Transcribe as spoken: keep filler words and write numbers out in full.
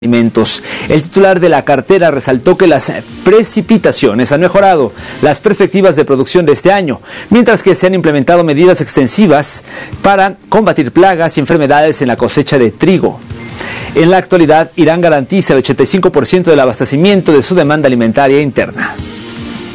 alimentos. El titular de la cartera resaltó que las precipitaciones han mejorado las perspectivas de producción de este año, mientras que se han implementado medidas extensivas para combatir plagas y enfermedades en la cosecha de trigo. En la actualidad, Irán garantiza el ochenta y cinco por ciento del abastecimiento de su demanda alimentaria interna.